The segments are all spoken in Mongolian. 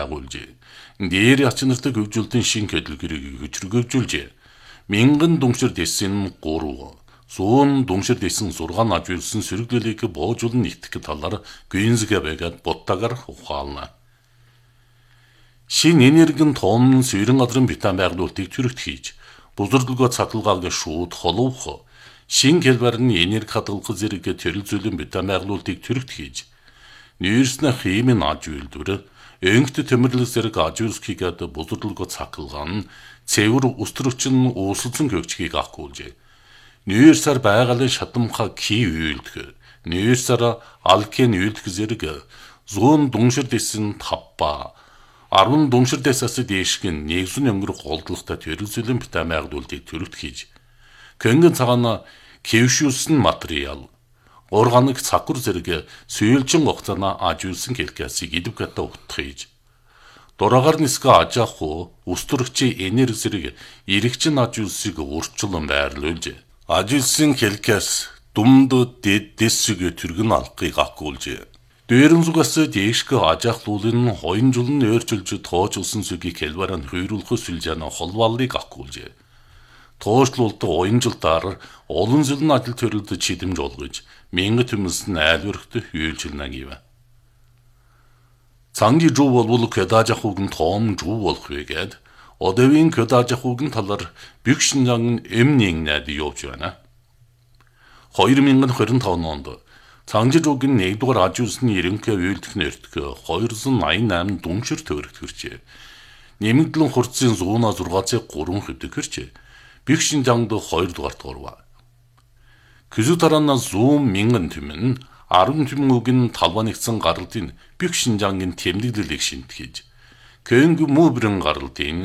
байгуулжээ. Дээр яц нартай хөгжүүлэлтийн шин хөдөлгөөрийг хүчрхэгжүүлжээ. Мянган дүншир дэсэн 3, 100 дүншир дэсэн 6 ажуулсан сэргэлэлийг боожулн нэгтгэх талаар гүйнзгэ байгаад буттагаар ухаална. Шин энергийн том сэрэн газрын битан байгуулалтыг төрөгт хийж, бузардлагоо цаталгааг шууд холовх, шин хэлбэрний энерги хадгалах зэрэг төрөл зүйлийн битан байгуулалтыг төрөгт хийж, нүүрснэ химийн ажуулдвар, өнгөт төмөрлөг зэрэг ажуулсхийгээд бузардлагоо цакалгаан, цэвэр өстрөвчин uusulсан хөгжгийг ахгуулжээ. Нүүрсээр байгалийн шатамха ки үйлдэх, нүүрсээр алкен үйлдэх зэрэг 100 дүншир дэсэн 5 10 дүншир дэсээс дээшгэн нэгэн өнгөрөх голдлоготой төрөл зүйлийн битан байгуулалтыг төрөгт хийж, көнгөн цагаана кевшүүлсэн материал, органик цакур зэрэг сүйэлжин хугацаана ажуулсан хэлкэсийг идэвхтэй утгах хийж, дураагаар нисгэ ажааху өстрөгчийн энерги зэрэг эрэгчин ажуулсыг урчлан байрлуулж, ажуулсан хэлкэс дүмд дэссэг түргэн алхахыг ахгуулжээ. Дээрэн зүгээс дээшгэ ажаахлуулын хоёрын жулн өөрчилж тоочулсан сүгийг хэлбэрэн хүйрүүлэх сүлжээний холбоолыг ахгуулжээ. Тоочлуулт оюунжилтаар олон зүйлэн ажил төрөлд чидэмж олгож, мянган төмөлсөн айлвэрхт үйлчилнэ гэв. Цанги жуу болвол көдаажахуг нь том жуу болох вэ гэд, одовын көдаажахуг нь талар Büyük Şinjan'ın эмнийн найд явж байна. 2025 онд Цанги жуугийн 1-р ажуулсны ерөнхий үйлдэх нэртг 288 дүншир төгрөгт хүрчээ. Нэмэгдлэн хурцын 106-ыг 3 хөдөгөрчээ. Büyük Şinjan'д 2-р орва. Küzü тараана 100 мянган түмэн 10 түмэн үгэн талбай нэгсэн гаралтын Büyük Şinjan'ın тэмдэглэлийг шинтгэж, көнг мөбрэн гаралтын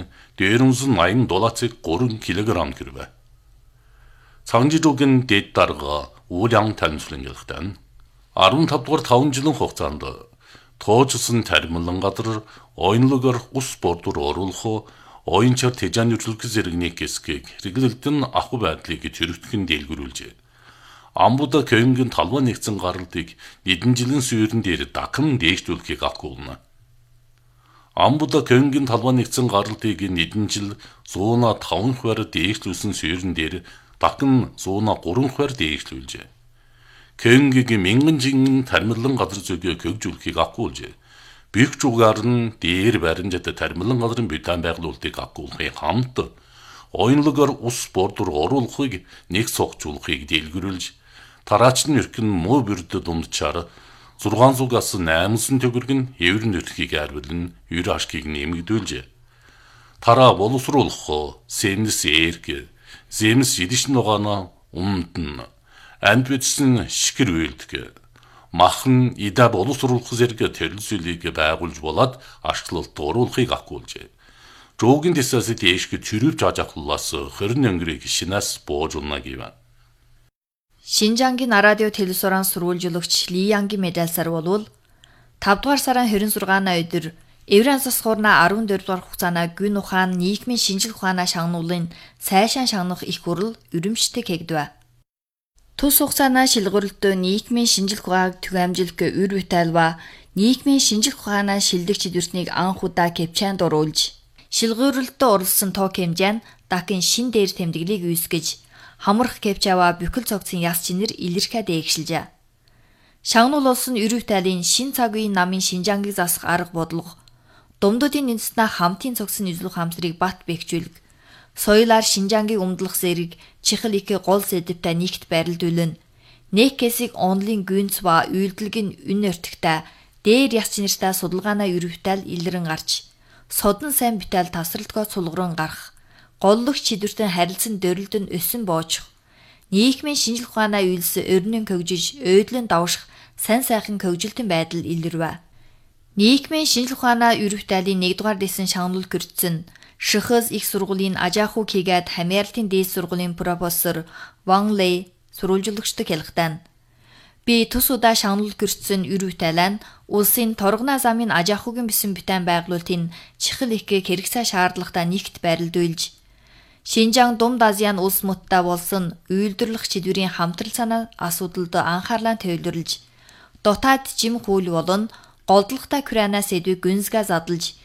$480 3 кг гэрвэ. Цанги жуугийн дэд дарга 우량 танилцуулгын 15-р 5 жилийн хугацаанд тоочсон тармилан газар оюунлогоор ус бордор оруулах, оюунчаар тэжааны үйлчлэг зэрэгний хэсгийг хэрэглэлтэн ахуй байдлыг төрөгтгөн дэлгэрүүлжээ. Амбуда көнгийн талбай нэгсэн гаралтыг эдэн жилийн суурин дээр дахин дээшлүүлэхийг ахгуулна. Амбуда көнгийн талбай нэгсэн гаралтыг эдэн жил 105% дээшлүүлсэн суурин дээр дахин 103% дээшлүүлжээ. Көнгигийн мянган жин тармилан газар зүйг хөгжүүлэхийг ахгуулжээ. Büyük жуугаар нь дээр баримжат тармилан газрын битан байгуулалтыг ахгуулахын хамт оюунлогоор ус бордор оруулахыг нэг согчуулахыг дэлгэрүүлж, тараачны эрхэн муу бүрд дундчаар 600-аас 800 төгрөг нь еврын эрхийг арвилан ер ашгийг нэмэгдүүлжээ. Тараа боловсруулах, сэмнэс эрг, зэмс идэж нугаана умтн, анд бичсэн шикэр үйлдэх, махан ида боловсруулах зэрэг төрөл зүйлийг байгуулж болоод ашиглалт оруулахыг ахгуулжээ. Жуугийн дэсээс дээшгэ чөрөвж ажахлаас 20 өнгөрийг шинээс боожулна гэв. Шинжангийн радио телевизорын сурвалжуулагч Ли Янгийн медальсаар болвол 5 дугаар сарын 26-наа өдөр Еврейн засгуурна 14 дугаар хугацаана гүн ухаан нийгмийн шинжлэх ухаанаа шагнуулын сайшаан шагнах их хурал өрөмжтэй кэгдэв. Тус хугацаана шилгүүрлэлтөө нийгмийн шинжлэх ухааг түгээмжлэх үр виталва нийгмийн шинжлэх ухаанаа шилдэг чидвэрснийг анх удаа кэпчаанд оруулж, шилгүүрлэлтөө оруулсан тоог хэмжээ нь дахин шин дээр тэмдэглийг үүсгэж, хамрах кэпчава бүхэл цогцын яс чинэр илэрхээд дээгшилжээ. Шагнуул болсон үр виталын шин цаг үеийн намын Шинжангийг засах арга бодлого, думдуудын үндэснэ хамтын цогцны нийслэх хамтрыг бат бэхжүүлэг, соёлаар Шинжангийг өмдлөх зэрэг чихэл их гол сэдвтэй нэгт байрлуулна. Нэг хэсэг онлын гүнц ба үйлдэлгийн үн өртөгтэй дээр яс чинэртэй судалгаанаа үр витал илрэн гарч, содон сайн витал тасралтгоо сулгуран гарах, голлох чидвэртэн харилцан дөрөлдөн өсөн боочих, нийгмийн шинжлэх ухаанаа үйлс өрнөн хөгжиж, ойдлон давших сайн сайхан хөгжилтөн байдал илэрвэ. Нийгмийн шинжлэх ухаанаа үр виталын 1-р дэсэн шагнуул гэрчсэн Шихыз их сургуулийн ажаахуй хийгээд Хамярлтын дээд сургуулийн профессор Ван Лэй сурвалжуулагчтай хэлэхдээ би тус удаа шагнуул гэрчсэн үр виталаа улсын торгоноо замын ажаахуйгийн бисэн битэн байгуулалтын чихэл их хэрэгцээ шаардлагатай нэгт байрлуулж, Шинжаан Думд Азийн улс муттай болсон үйлдвэрлэх чидвэрийн хамтрал санаа асуудалд анхаарлаа төвлөрлж, дотоод жим хууль болон голдлоготой Украина сэдвийг гүнзгий задлж,